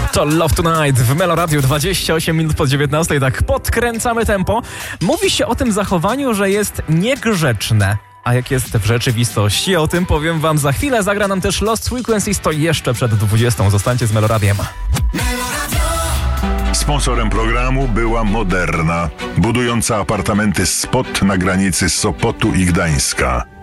To Love Tonight w Melo Radio, 28 minut po 19, tak podkręcamy tempo. Mówi się o tym zachowaniu, że jest niegrzeczne. A jak jest w rzeczywistości? O tym powiem wam za chwilę. Zagra nam też Lost Frequencies, to jeszcze przed 20. Zostańcie z Melo Radiem. Sponsorem programu była Moderna, budująca apartamenty Spot na granicy Sopotu i Gdańska.